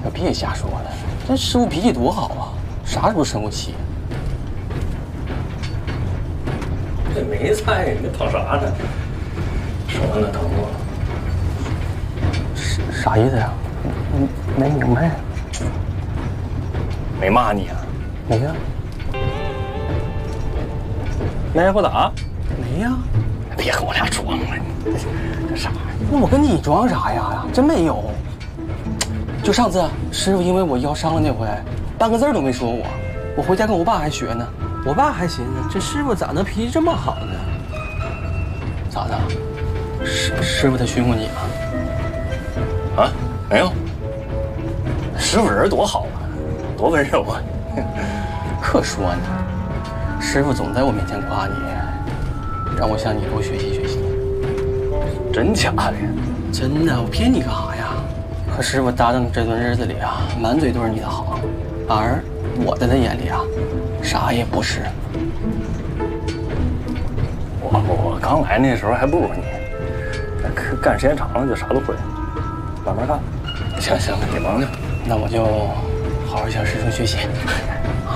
可别瞎说了，这师傅脾气多好啊，啥时候生过气？ 这没菜，你跑啥呢？说完了等我。 啥意思呀？没明白。 没骂你啊？ 没呀。 没挨过打？ 没呀。 别跟我俩装了，这啥？ 那我跟你装啥呀？真没有。就上次师傅因为我腰伤了那回，半个字都没说我回家跟我爸还学呢。我爸还寻思这师傅咋能脾气这么好呢？咋的？师傅他训过你吗？ 啊，没有。师傅人多好啊，多温柔啊。 可说呢，师傅总在我面前夸你，让我向你多学习学习。 真假的？ 真的，我骗你干啥呀？可师傅搭档这段日子里啊，满嘴都是你的好，而我在他眼里啊，啥也不是。 我刚来那时候还不如你，干时间长了就啥都会，慢慢干。行，你忙去， 那我就好好向师兄学习。